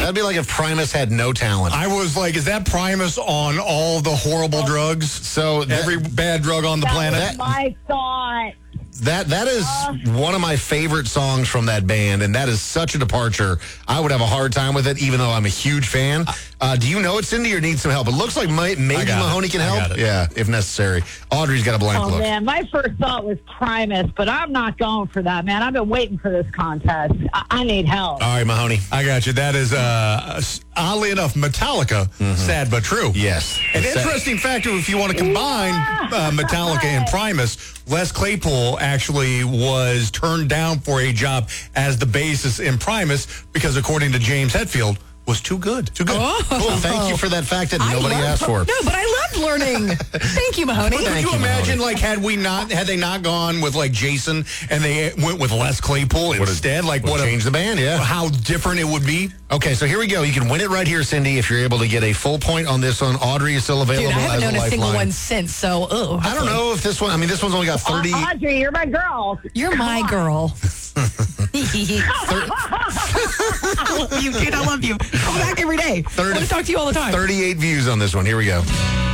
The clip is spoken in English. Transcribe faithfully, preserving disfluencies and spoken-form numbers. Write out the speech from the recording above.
That'd be like if Primus had no talent. I was like, is that Primus on all the horrible oh. drugs? So that, every bad drug on the that planet? Was my thought. That that is uh, one of my favorite songs from that band, and that is such a departure. I would have a hard time with it, even though I'm a huge fan. Uh, do you know it, Cindy, or need some help? It looks like my, maybe Mahoney it. can help. Yeah, if necessary. Audrey's got a blank oh, look. Oh, man, my first thought was Primus, but I'm not going for that, man. I've been waiting for this contest. I, I need help. All right, Mahoney. I got you. That is, uh, oddly enough, Metallica, mm-hmm. sad but true. Yes. An interesting factor, if you want to combine yeah. uh, Metallica and Primus, Les Claypool actually was turned down for a job as the bassist in Primus because, according to James Hetfield, was too good. Too good. Oh. Cool. Thank you for that fact that I nobody asked for. No, but I loved learning. Thank you, Mahoney. Could you, you imagine, Mahoney. like, had we not, had they not gone with like Jason and they went with Les Claypool would instead, like, what change the band? Yeah. How different it would be. Okay, so here we go. You can win it right here, Cindy, if you're able to get a full point on this one. Audrey is still available. Dude, I haven't as known a, a single lifeline. one since. So, oh, I don't know if this one. I mean, this one's only got thirty. Uh, Audrey, you're my girl. You're Come my on. girl. I love you, dude. I love you. Come back every day. thirty, I want to talk to you all the time. thirty-eight views on this one. Here we go.